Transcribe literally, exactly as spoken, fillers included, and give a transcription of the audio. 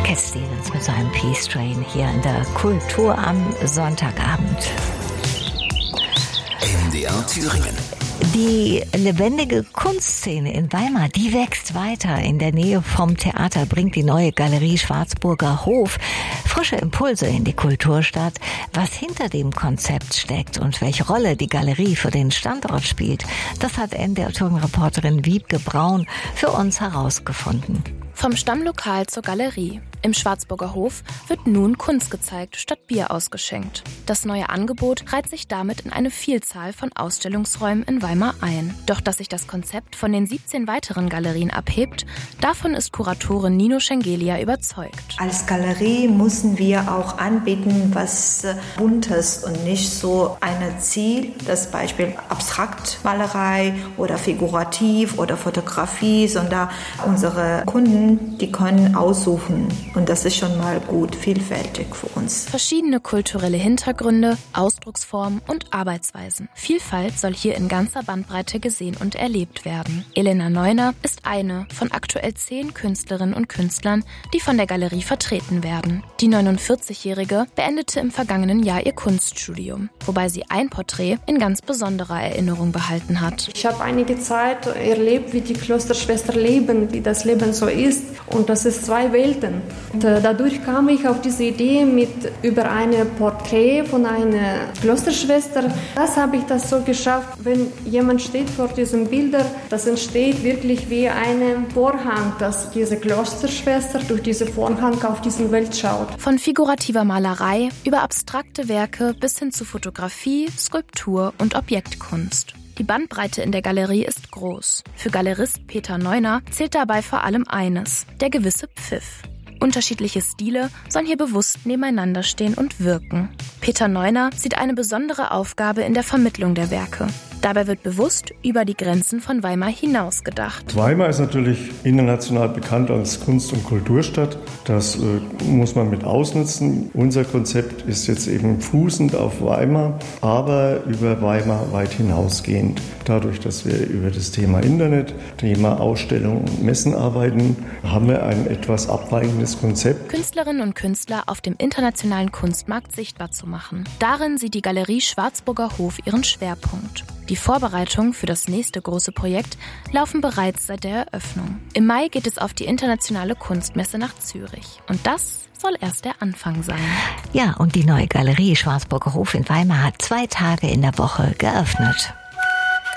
Cat Stevens mit seinem Peace Train hier in der Kultur am Sonntagabend. M D R Thüringen. Die lebendige Kunstszene in Weimar, die wächst weiter. In der Nähe vom Theater bringt die neue Galerie Schwarzburger Hof frische Impulse in die Kulturstadt. Was hinter dem Konzept steckt und welche Rolle die Galerie für den Standort spielt, das hat M D R Thüringen-Reporterin Wiebke Braun für uns herausgefunden. Vom Stammlokal zur Galerie. Im Schwarzburger Hof wird nun Kunst gezeigt, statt Bier ausgeschenkt. Das neue Angebot reiht sich damit in eine Vielzahl von Ausstellungsräumen in Weimar ein. Doch dass sich das Konzept von den siebzehn weiteren Galerien abhebt, davon ist Kuratorin Nino Schengelia überzeugt. Als Galerie müssen wir auch anbieten, was Buntes und nicht so ein Ziel, das Beispiel Abstraktmalerei oder Figurativ oder Fotografie, sondern unsere Kunden, die können aussuchen. Und das ist schon mal gut, vielfältig für uns. Verschiedene kulturelle Hintergründe, Ausdrucksformen und Arbeitsweisen. Vielfalt soll hier in ganzer Bandbreite gesehen und erlebt werden. Elena Neuner ist eine von aktuell zehn Künstlerinnen und Künstlern, die von der Galerie vertreten werden. Die neunundvierzigjährige beendete im vergangenen Jahr ihr Kunststudium, wobei sie ein Porträt in ganz besonderer Erinnerung behalten hat. Ich habe einige Zeit erlebt, wie die Klosterschwestern leben, wie das Leben so ist. Und das ist zwei Welten. Und dadurch kam ich auf diese Idee mit über ein Porträt von einer Klosterschwester. Das habe ich das so geschafft, wenn jemand steht vor diesen Bildern, das entsteht wirklich wie ein Vorhang, dass diese Klosterschwester durch diese Vorhang auf diese Welt schaut. Von figurativer Malerei über abstrakte Werke bis hin zu Fotografie, Skulptur und Objektkunst. Die Bandbreite in der Galerie ist groß. Für Galerist Peter Neuner zählt dabei vor allem eines, der gewisse Pfiff. Unterschiedliche Stile sollen hier bewusst nebeneinander stehen und wirken. Peter Neuner sieht eine besondere Aufgabe in der Vermittlung der Werke. Dabei wird bewusst über die Grenzen von Weimar hinaus gedacht. Weimar ist natürlich international bekannt als Kunst- und Kulturstadt. Das äh, muss man mit ausnutzen. Unser Konzept ist jetzt eben fußend auf Weimar, aber über Weimar weit hinausgehend. Dadurch, dass wir über das Thema Internet, Thema Ausstellungen und Messen arbeiten, haben wir ein etwas abweichendes Konzept. Künstlerinnen und Künstler auf dem internationalen Kunstmarkt sichtbar zu machen. Darin sieht die Galerie Schwarzburger Hof ihren Schwerpunkt. Die Vorbereitungen für das nächste große Projekt laufen bereits seit der Eröffnung. Im Mai geht es auf die internationale Kunstmesse nach Zürich. Und das soll erst der Anfang sein. Ja, und die neue Galerie Schwarzburger Hof in Weimar hat zwei Tage in der Woche geöffnet.